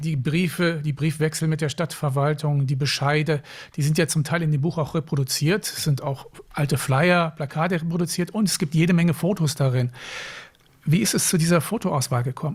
Die Briefe, die Briefwechsel mit der Stadtverwaltung, die Bescheide, die sind ja zum Teil in dem Buch auch reproduziert. Es sind auch alte Flyer, Plakate reproduziert und es gibt jede Menge Fotos darin. Wie ist es zu dieser Fotoauswahl gekommen?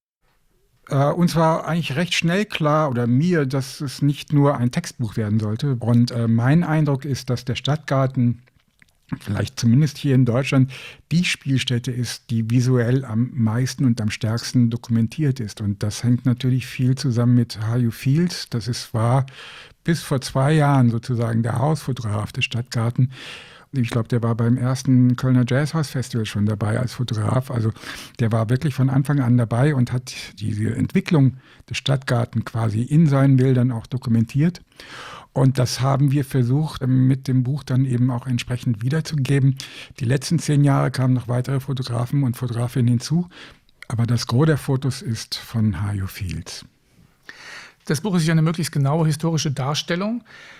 Uns war eigentlich recht schnell klar, oder mir, dass es nicht nur ein Textbuch werden sollte. Und mein Eindruck ist, dass der Stadtgarten, vielleicht zumindest hier in Deutschland, die Spielstätte ist, die visuell am meisten und am stärksten dokumentiert ist. Und das hängt natürlich viel zusammen mit H.U. Fields. War bis vor 2 Jahren sozusagen der Hausfotograf des Stadtgarten. Ich glaube, der war beim ersten Kölner Jazzhaus-Festival schon dabei als Fotograf. Also der war wirklich von Anfang an dabei und hat diese Entwicklung des Stadtgarten quasi in seinen Bildern auch dokumentiert. Und das haben wir versucht, mit dem Buch dann eben auch entsprechend wiederzugeben. Die letzten 10 Jahre kamen noch weitere Fotografen und Fotografinnen hinzu. Aber das Gros der Fotos ist von H.U. Fields. Das Buch ist ja eine möglichst genaue historische Darstellung.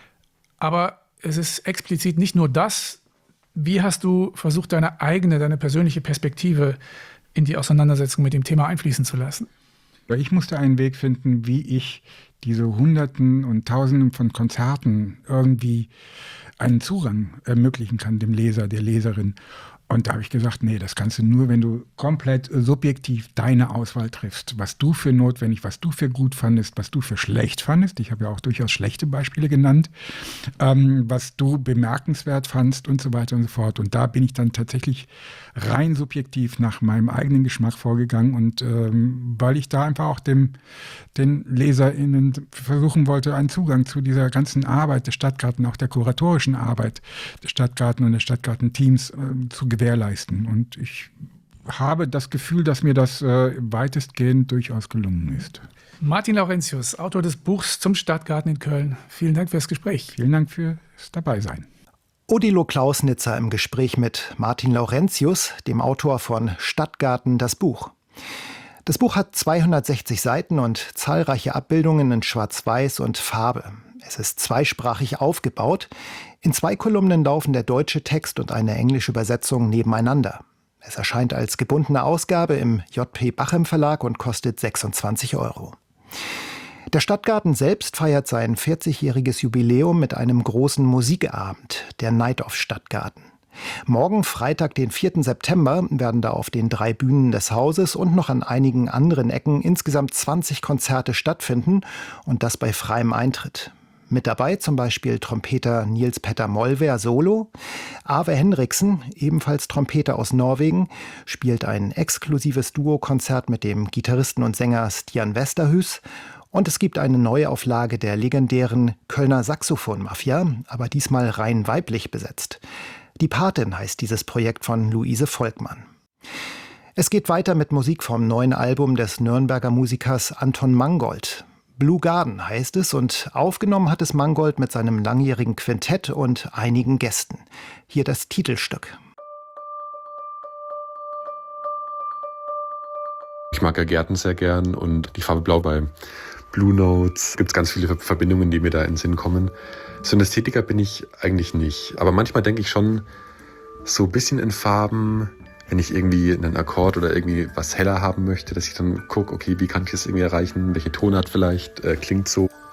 Aber es ist explizit nicht nur das. Wie hast du versucht, deine persönliche Perspektive in die Auseinandersetzung mit dem Thema einfließen zu lassen? Ich musste einen Weg finden, wie ich diese Hunderten und Tausenden von Konzerten irgendwie einen Zugang ermöglichen kann, dem Leser, der Leserin. Und da habe ich gesagt, nee, das kannst du nur, wenn du komplett subjektiv deine Auswahl triffst. Was du für notwendig, was du für gut fandest, was du für schlecht fandest. Ich habe ja auch durchaus schlechte Beispiele genannt. Was du bemerkenswert fandst und so weiter und so fort. Und da bin ich dann tatsächlich rein subjektiv nach meinem eigenen Geschmack vorgegangen. Und weil ich da einfach auch den LeserInnen versuchen wollte, einen Zugang zu dieser ganzen Arbeit des Stadtgarten, auch der kuratorischen Arbeit des Stadtgarten und des Stadtgartenteams zu gewährleisten. Und ich habe das Gefühl, dass mir das weitestgehend durchaus gelungen ist. Martin Laurentius, Autor des Buchs zum Stadtgarten in Köln. Vielen Dank fürs Gespräch. Vielen Dank fürs Dabeisein. Odilo Klausnitzer im Gespräch mit Martin Laurentius, dem Autor von Stadtgarten, das Buch. Das Buch hat 260 Seiten und zahlreiche Abbildungen in Schwarz-Weiß und Farbe. Es ist zweisprachig aufgebaut. In 2 Kolumnen laufen der deutsche Text und eine englische Übersetzung nebeneinander. Es erscheint als gebundene Ausgabe im J.P. Bachem Verlag und kostet 26 €. Der Stadtgarten selbst feiert sein 40-jähriges Jubiläum mit einem großen Musikabend, der Night of Stadtgarten. Morgen, Freitag, den 4. September, werden da auf den 3 Bühnen des Hauses und noch an einigen anderen Ecken insgesamt 20 Konzerte stattfinden und das bei freiem Eintritt. Mit dabei zum Beispiel Trompeter Niels Petter Molvær Solo. Ave Henriksen, ebenfalls Trompeter aus Norwegen, spielt ein exklusives Duokonzert mit dem Gitarristen und Sänger Stian Westerhues. Und es gibt eine Neuauflage der legendären Kölner Saxophon-Mafia, aber diesmal rein weiblich besetzt. Die Patin heißt dieses Projekt von Luise Volkmann. Es geht weiter mit Musik vom neuen Album des Nürnberger Musikers Anton Mangold. Blue Garden heißt es und aufgenommen hat es Mangold mit seinem langjährigen Quintett und einigen Gästen. Hier das Titelstück. Ich mag ja Gärten sehr gern und die Farbe Blau bei Blue Notes. Gibt es ganz viele Verbindungen, die mir da in den Sinn kommen. So ein Ästhetiker bin ich eigentlich nicht. Aber manchmal denke ich schon so ein bisschen in Farben, wenn ich irgendwie einen Akkord oder irgendwie was heller haben möchte, dass ich dann gucke, okay, wie kann ich das irgendwie erreichen? Welche Tonart vielleicht klingt so?